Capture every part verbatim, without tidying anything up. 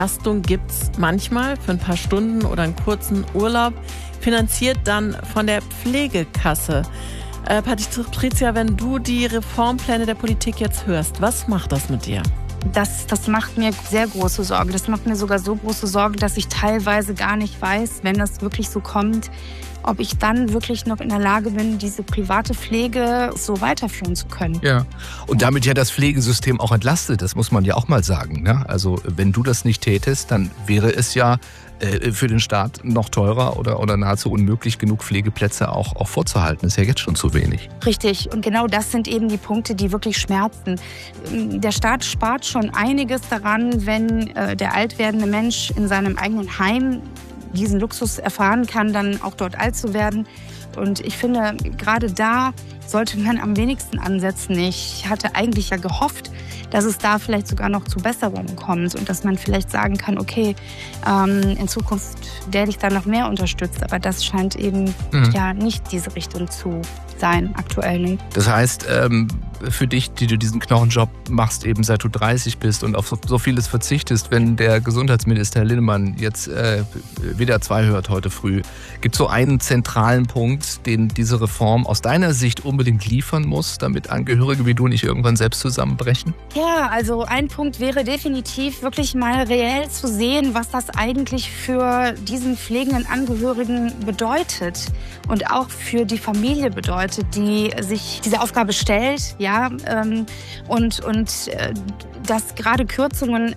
Entlastung gibt es manchmal für ein paar Stunden oder einen kurzen Urlaub, finanziert dann von der Pflegekasse. Äh, Patricia, wenn du die Reformpläne der Politik jetzt hörst, was macht das mit dir? Das, das macht mir sehr große Sorge. Das macht mir sogar so große Sorge, dass ich teilweise gar nicht weiß, wenn das wirklich so kommt, ob ich dann wirklich noch in der Lage bin, diese private Pflege so weiterführen zu können. Ja, und damit ja das Pflegesystem auch entlastet, das muss man ja auch mal sagen. Ne? Also wenn du das nicht tätest, dann wäre es ja äh, für den Staat noch teurer oder, oder nahezu unmöglich, genug Pflegeplätze auch, auch vorzuhalten. Das ist ja jetzt schon zu wenig. Richtig, und genau das sind eben die Punkte, die wirklich schmerzen. Der Staat spart schon einiges daran, wenn äh, der alt werdende Mensch in seinem eigenen Heim diesen Luxus erfahren kann, dann auch dort alt zu werden. Und ich finde, gerade da sollte man am wenigsten ansetzen. Ich hatte eigentlich ja gehofft, dass es da vielleicht sogar noch zu Besserungen kommt und dass man vielleicht sagen kann, okay, ähm, in Zukunft werde ich da noch mehr unterstützt. Aber das scheint eben mhm. ja nicht diese Richtung zu sein, aktuell nicht. Das heißt, ähm, für dich, die du diesen Knochenjob machst, eben seit du dreißig bist und auf so, so vieles verzichtest, wenn der Gesundheitsminister Linnemann jetzt äh, W D R zwei hört heute früh, gibt es so einen zentralen Punkt, den diese Reform aus deiner Sicht unbedingt liefern muss, damit Angehörige wie du nicht irgendwann selbst zusammenbrechen? Ja, also ein Punkt wäre definitiv wirklich mal reell zu sehen, was das eigentlich für diesen pflegenden Angehörigen bedeutet und auch für die Familie bedeutet, die sich diese Aufgabe stellt, ja, ähm, und, und äh, dass gerade Kürzungen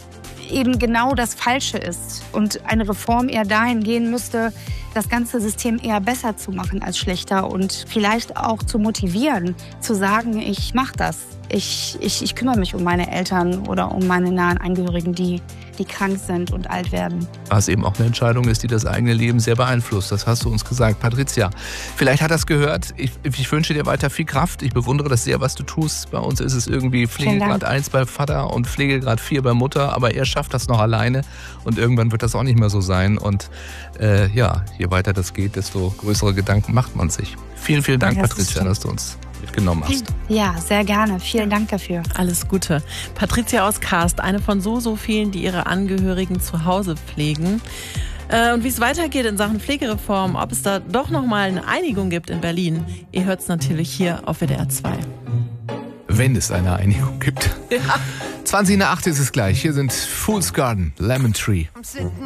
eben genau das Falsche ist und eine Reform eher dahin gehen müsste, das ganze System eher besser zu machen als schlechter und vielleicht auch zu motivieren, zu sagen, ich mache das. Ich, ich, ich kümmere mich um meine Eltern oder um meine nahen Angehörigen, die, die krank sind und alt werden. Was eben auch eine Entscheidung ist, die das eigene Leben sehr beeinflusst. Das hast du uns gesagt. Patricia, vielleicht hat das gehört. Ich, ich wünsche dir weiter viel Kraft. Ich bewundere das sehr, was du tust. Bei uns ist es irgendwie Pflegegrad eins bei Vater und Pflegegrad vier bei Mutter. Aber er schafft das noch alleine. Und irgendwann wird das auch nicht mehr so sein. Und äh, ja, je weiter das geht, desto größere Gedanken macht man sich. Vielen, vielen Dank, das Patricia, dass du uns mitgenommen hast. Ja, sehr gerne. Vielen Dank dafür. Alles Gute. Patricia aus Karst, eine von so, so vielen, die ihre Angehörigen zu Hause pflegen. Und wie es weitergeht in Sachen Pflegereform, ob es da doch nochmal eine Einigung gibt in Berlin, ihr hört es natürlich hier auf W D R zwei. Wenn es eine Einigung gibt. Ja. zwanzig nach acht ist es gleich. Hier sind Fool's Garden, Lemon Tree.